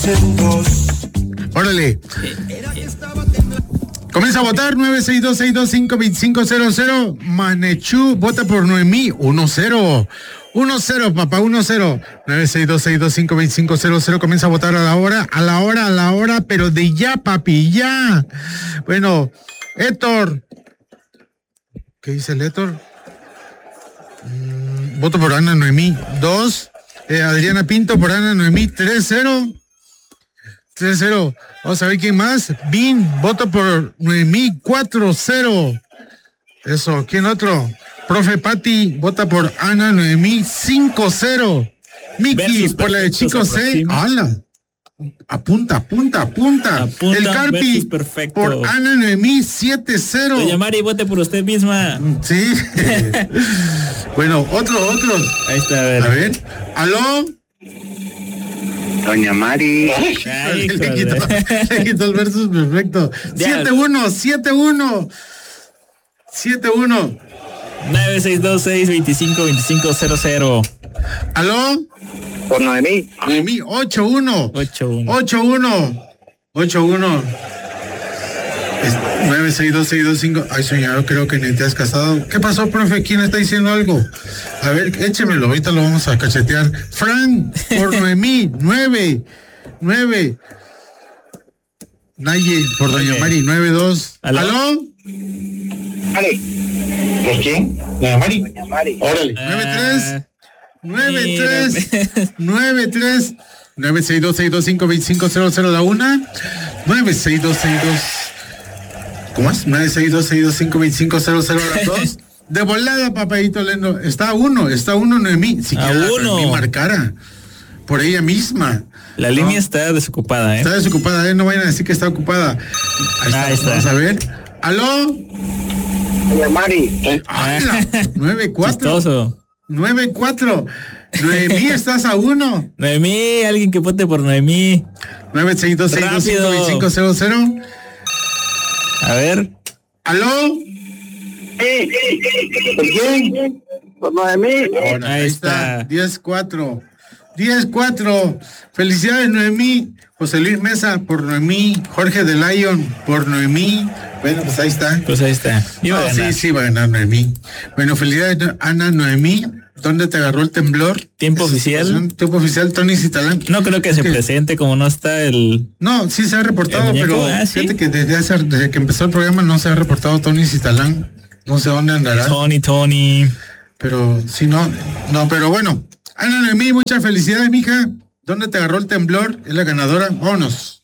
Órale. Comienza a votar 962-625-2500. Manechú vota por Noemí 1-0. 1-0, papá, 1-0. 962-625-2500. Comienza a votar a la hora, pero de ya, papi, ya. Bueno, Héctor. ¿Qué dice el Héctor? Voto por Ana Noemí 2. Adriana Pinto por Ana Noemí 3-0. 3-0. Vamos a ver quién más. Bin, voto por Noemí 4-0. Eso, ¿quién otro? Profe Pati, vota por Ana Noemí 5-0. Miki, por la de Chico C. ¡Hala! Apunta. El Carpi, por Ana Noemí 7-0. Doña Mari, vote por usted misma. Sí. Bueno, otro. Ahí está, a ver. ¿Aló? Doña Mari. Ay, le quitó el versus perfecto. 7-1. 962-625-2500. ¿Aló? Por Noemí. Noemí, 8-1. 962-625. Ay, señor, creo que ni te has casado. ¿Qué pasó, profe? ¿Quién está diciendo algo? A ver, échemelo, ahorita lo vamos a cachetear. Frank, por Noemí, 9. Naye, por Doña Mari, 9-2. ¿Aló? Mari. ¿Por quién? Doña Mari. Órale. 9-3. 962-625-2500 la una. 962-62. ¿Cómo es? 962-625-2500 las dos. De volada, papadito lindo. Está uno Noemí. Si quiere Noemí marcara por ella misma. La línea está desocupada, Está desocupada, no vayan a decir que está ocupada. Ahí está. Vamos a ver. ¿Aló? Doña Mari. 9-4. 9-4. Noemí, estás a 1. Noemí, alguien que vote por Noemí. 962-625-2500. A ver. ¿Aló? ¿Por quién? Por Noemí. Ahí está. 10-4. Felicidades, Noemí. José Luis Mesa por Noemí. Jorge de Lion por Noemí. Bueno, pues ahí está. Sí, va a ganar Noemí. Bueno, felicidades, Ana Noemí. ¿Dónde te agarró el temblor? Tiempo oficial, Tony Citalán. No creo que se presente, como no está el... No, sí se ha reportado, pero fíjate que desde que empezó el programa no se ha reportado Tony Citalán. No sé dónde andará. Tony. Pero sí, no, pero bueno. Ana Noemí, muchas felicidades, mija. ¿Dónde te agarró el temblor? Es la ganadora. Vámonos.